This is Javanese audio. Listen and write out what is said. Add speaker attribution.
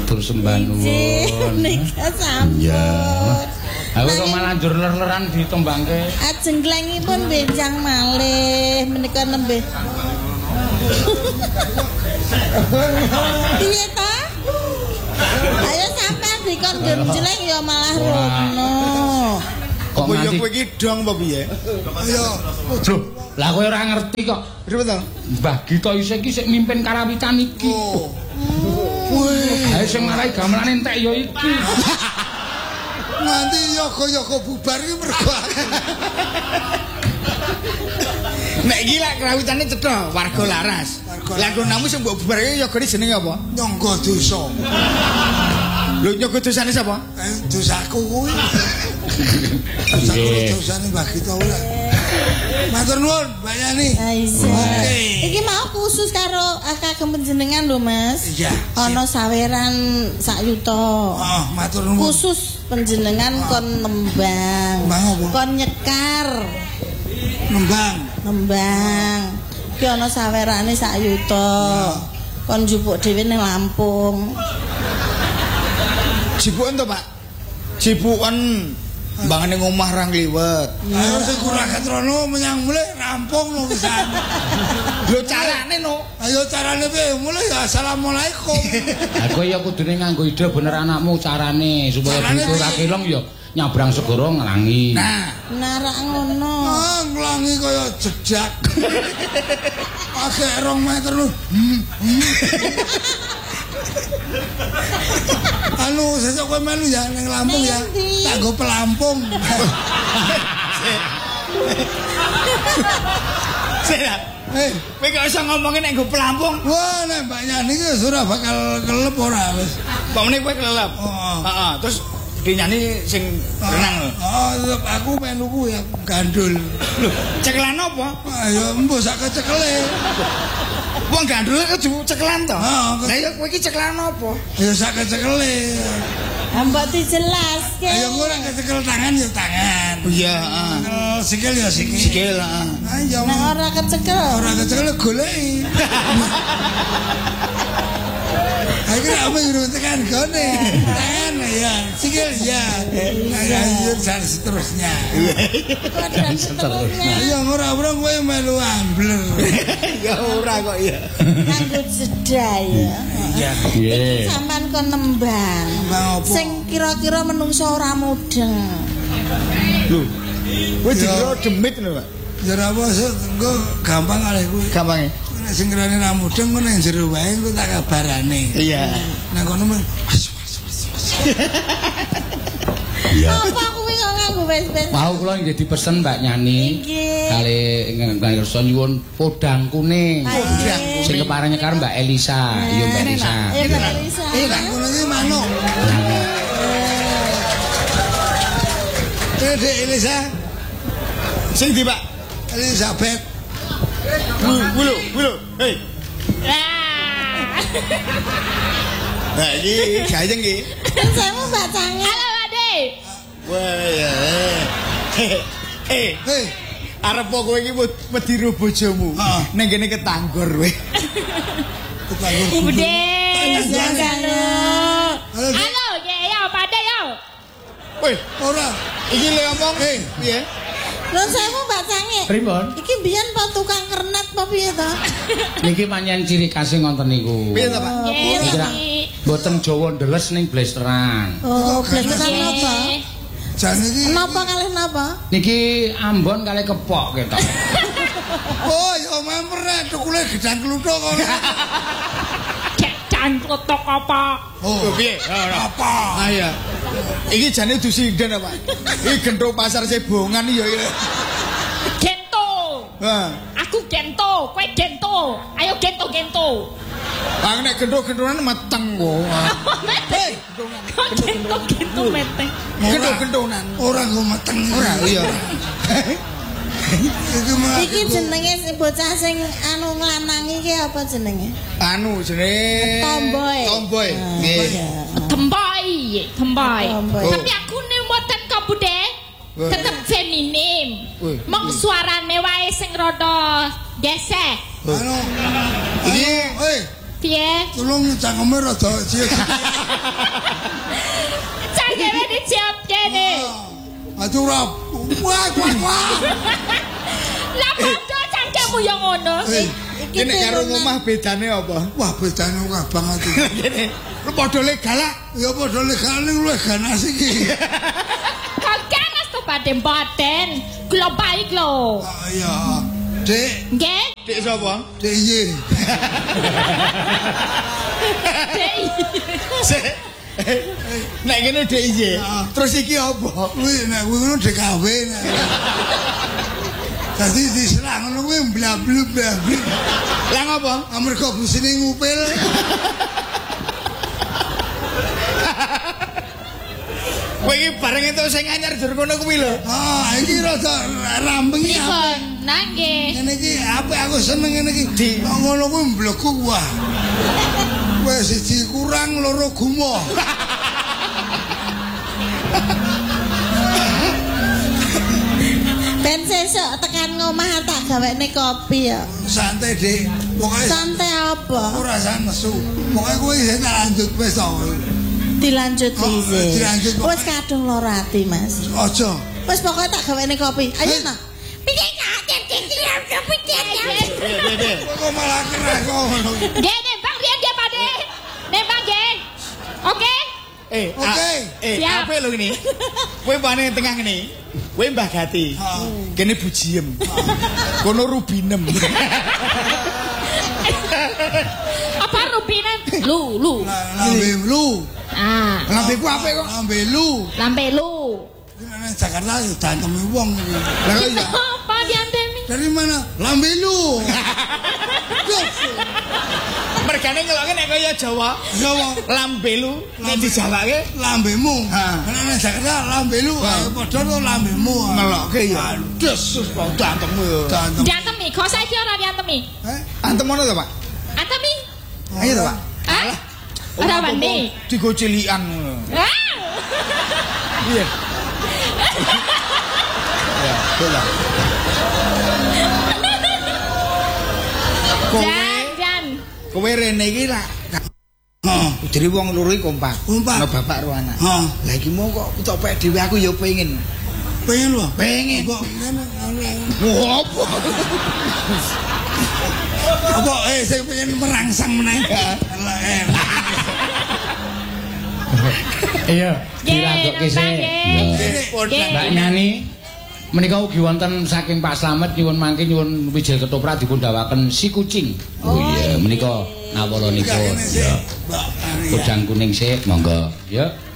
Speaker 1: Matur sembah nuwun.
Speaker 2: Nika sampun.
Speaker 1: Iya. Aku kok malah njur ler-leran ditembangke.
Speaker 2: Ajenglengipun benjang malih menika nembe. Piye ta? Ayo sampean dikon genjleng ya malah rono.
Speaker 1: Kok
Speaker 3: ya
Speaker 1: nganti
Speaker 3: kowe iki dong apa piye?
Speaker 4: Ayo.
Speaker 1: Loh, lah kowe ora ngerti kok.
Speaker 3: Betul.
Speaker 1: Mbah Gito isih iki sik mimpin karawitan iki.
Speaker 4: Oh.
Speaker 1: Wih, ayo sing marai gamelane entek ya iki.
Speaker 4: Nanti yoga-yoga bubar iki mergo.
Speaker 3: Nek iki lak krawitane cetha warga laras. Lah namu sing mbok bubarke yogane jenenge apa?
Speaker 4: Nyangga dosa.
Speaker 3: Lho nyogo dosane sapa?
Speaker 4: Dosaku kuwi. Dosane Mbah Gito ora. Matur nuwun, Mbak Yani.
Speaker 2: Iki mau khusus karo kagem panjenengan lho, Mas.
Speaker 4: Iya.
Speaker 2: Ana saweran sak yuta.
Speaker 4: Oh, matur nuwun.
Speaker 2: Khusus panjenengan kon nembang.
Speaker 4: Nembang apa?
Speaker 2: Kon nyekar.
Speaker 4: Nembang.
Speaker 2: Ki ana sawerane sak yuta. Kon njupuk dhewe ning Lampung.
Speaker 3: Jibuken to, Pak? Jibuken bangane ngomah ra ngliwet.
Speaker 4: Ayo sing kurang katrono menyang mulih rampung lho pisan.
Speaker 3: Lho carane no.
Speaker 4: Ayo carane piye? Mulih ya asalamualaikum.
Speaker 1: Aku ya kudune nganggo ide bener anakmu carane supaya
Speaker 4: Carane
Speaker 1: Gito ora
Speaker 4: piye?
Speaker 1: kelong ya nyabrang segara nglangi.
Speaker 2: Nah rak ngono.
Speaker 4: Ah, nglangi kaya jedak. Agek 2 meter lho. Anu sesuk kowe melu ya ning Lampung ya. Tak nggo pelampung.
Speaker 3: Sira. Kowe kok iso ngomongin nek nggo pelampung?
Speaker 4: Wah, nek Mbak Yani iki ora bakal kelep ora wis.
Speaker 3: Kok meneh kowe kelelep? Heeh, terus dinyanyi sing renang lho.
Speaker 4: Oh, aku melu ku ya gandul.
Speaker 3: Lho, cekelan apa?
Speaker 4: Ayo mbok sak kecekele.
Speaker 3: Wong gandul kudu cekelan to.
Speaker 4: Heeh.
Speaker 3: Lah ya kowe iki cekelan apa?
Speaker 4: Ya sak kecekele.
Speaker 2: Mbok dijelaske.
Speaker 4: Ayo ora kecekel tangan ya tangan.
Speaker 3: Iya, heeh.
Speaker 4: Sikil ya sikil.
Speaker 3: Sikil, heeh.
Speaker 4: Ayo.
Speaker 2: Nek ora kecekel.
Speaker 4: Ora kecekel goleki. Ayo apa yang tekan gone. Tangan ya, sikil ya. Ayo dan seterusnya.
Speaker 1: Seterusnya.
Speaker 4: Ayo ora kowe melu ambler.
Speaker 3: Ya ora kok ya.
Speaker 2: Kanggo jeda ya.
Speaker 4: Iya.
Speaker 1: Nggih.
Speaker 2: Sampan kon nembang.
Speaker 4: Nembang apa?
Speaker 2: Sing kira-kira menungso ora mudeng.
Speaker 3: Lho. Kowe dikira demit lho, Pak.
Speaker 4: Ya ora apa engko gampang kalih kuwi.
Speaker 3: Gampange.
Speaker 4: Nek sing ngrene ra mudeng kok nang jero wae engko tak kabarane.
Speaker 3: Iya.
Speaker 4: Nang kono mah
Speaker 2: Apa kuwi kok nganggo wes-wes?
Speaker 1: Mau kula nggih dipesen Mbak Nyani.
Speaker 2: Nggih.
Speaker 1: Kali ngarsa nyuwun podang kuning.
Speaker 2: Nggih.
Speaker 1: Sing keparengnya karo Mbak Elisa. Iya Mbak Elisa.
Speaker 2: Eh, Mbak Elisa.
Speaker 4: nang kono iki manuk. Dek Elisa,
Speaker 3: Sing ndi, Pak?
Speaker 4: Elizabeth.
Speaker 3: Wulu. Hei. Nah, iki gayeng iki.
Speaker 2: Saya mau bacanya. Halo, Ade.
Speaker 3: Wah, ya.
Speaker 4: Hei,
Speaker 3: Arep kowe iki wedi ro bojomu.
Speaker 4: Heeh.
Speaker 3: Ning kene ketanggor kowe.
Speaker 4: ketanggur.
Speaker 2: Ibu Des, halo.
Speaker 4: Halo,
Speaker 2: ya, Pak Ade ya.
Speaker 3: Woi,
Speaker 4: ora.
Speaker 3: iki le ngomong. Piye?
Speaker 2: Lho saya mau bacanya.
Speaker 1: Pripun?
Speaker 2: Iki biyen apa tukang kernet apa piye to?
Speaker 1: Niki panjen ciri khas ngoten niku.
Speaker 3: Piye to, Pak?
Speaker 1: Niki ra mboten Jawa ndeles ning blesteran.
Speaker 2: Oh, blasteran apa?
Speaker 4: Jane iki.
Speaker 2: Napa kalih napa?
Speaker 1: Niki Ambon kali kepok ketok.
Speaker 4: Oh, ya member nek tukule gedang kluthuk kok.
Speaker 2: Gedang kluthuk apa?
Speaker 4: Oh,
Speaker 3: Piye?
Speaker 4: apa?
Speaker 3: Ah iya. Iki jane dusinden apa? Iki gentho pasar Sebongan ya iki.
Speaker 2: Gento.
Speaker 3: Heeh.
Speaker 2: Aku gento, kowe gento. Ayo gento.
Speaker 3: Bang nek gentho-gentronan meteng kok. Hei,
Speaker 2: Gento meteng.
Speaker 3: gentho-gentronan.
Speaker 4: Ora kok meteng.
Speaker 3: Ora, iya.
Speaker 4: Iki mah.
Speaker 2: Iki jenenge si bocah sing anu nglanangi iki apa jenenge?
Speaker 3: Anu jenenge
Speaker 2: Tomboy.
Speaker 3: Tomboy. Nggih.
Speaker 2: Tomboy.
Speaker 3: Oh.
Speaker 2: Tapi aku nih mboten kok Bude. Tetep feminim. Mong suarane wae sing rada geseh.
Speaker 4: Anu.
Speaker 3: Iki
Speaker 2: Piye?
Speaker 4: Tolong cangkeme rada cilik.
Speaker 2: Cangkeme dijawab kene.
Speaker 4: Aduh rap. Wah.
Speaker 2: Lah padha cangkemmu ya ngono.
Speaker 3: Iki nek karo omah bedane apa?
Speaker 4: Wah, bedane akeh banget iki.
Speaker 3: Kene padha legalak.
Speaker 4: Ya padha legal ning luwih ganas iki.
Speaker 2: Kok ganas to baden-baden. Kula baik lho.
Speaker 4: Iya. Dek.
Speaker 2: Nggih?
Speaker 3: Dek sapa?
Speaker 4: Dek iye.
Speaker 3: Nek ngene dek iye. Terus iki apa?
Speaker 4: Kuwi nek ngono DKW. Dadi diserang ngono kuwi blablu.
Speaker 3: Lah ngapa?
Speaker 4: Amarga busine ngupil.
Speaker 3: Kowe iki bareng entuk sing anyar dur kono kuwi lho.
Speaker 4: Iki rada ramping iki.
Speaker 2: Nangge.
Speaker 4: Ngene iki apik aku seneng ngene iki. Ngono kuwi mblegu wah. Wes siji kurang loro gumoh.
Speaker 2: Ben sesuk tekan ngomah tak gawekne kopi ya.
Speaker 4: Santai, Dik. Pokoke
Speaker 2: Santai apa?
Speaker 4: ora san nesu. Pokoke kowe isih tak lanjut wis to.
Speaker 2: Dilanjut iki.
Speaker 4: dilanjut, pokoknya.
Speaker 2: Wis kadung lara ati, Mas.
Speaker 4: Aja.
Speaker 2: Wis pokoke tak gawekne kopi. Ayo nah. Piye
Speaker 4: Kok malah kena ngono.
Speaker 2: Nggih, nembang riyen nggih, Pak De. Nembang nggih. Oke?
Speaker 4: Oke.
Speaker 2: Siap.
Speaker 3: Apa lho ini? Kowe bane tengah ngene. Kowe Mbah Gati. Kene Bujiem. Kono Rubinem.
Speaker 2: Apa rupine? Lu.
Speaker 4: Lambe lu.
Speaker 2: Ah,
Speaker 3: Lambe ku apik kok.
Speaker 4: Lambe lu.
Speaker 2: lambe lu.
Speaker 4: Nang Jakarta yo dantem wong iki.
Speaker 3: Lah kok iya.
Speaker 2: Apa diantemi?
Speaker 4: Dari mana? Lambe lu.
Speaker 3: Mergane ngeloke nek kaya Jawa.
Speaker 4: Jawa.
Speaker 3: Lambe lu nek dijawake
Speaker 4: Lambemu.
Speaker 3: Ha.
Speaker 4: Nang Jakarta lambe lu. Padha to lambemu.
Speaker 3: ngeloke ya. Des kok dantemu yo.
Speaker 4: Dantem.
Speaker 2: Diantemi, kok saiki ora diantemi?
Speaker 3: Antem ngono to, Pak?
Speaker 2: Antemi?
Speaker 3: Ayo to, Pak.
Speaker 2: Hah? Ora wani.
Speaker 3: Digo cilikan ngono.
Speaker 2: Ah!
Speaker 3: Iya. Ya, bola.
Speaker 2: Jan.
Speaker 3: Kowe rene iki lak jadi wong loro iki kompak.
Speaker 4: Kompak.
Speaker 3: Ono bapak karo anak.
Speaker 4: Ha.
Speaker 3: Lah iki mau kok ketok dhewe aku ya pengen.
Speaker 4: Pengen lho.
Speaker 3: Pengen.
Speaker 4: Kok ngene.
Speaker 3: Ngopo?
Speaker 4: Apa sing pengen merangsang meneh.
Speaker 1: Iya, diragokke sik. Mbak Nyani menika ugi wonten saking Pak Slamet nyuwun mangke nyuwun wijil ketoprak dipun dawaken si kucing. Oh iya, menika nawala nipun. Ya. Kudang kuning sik, monggo. Ya.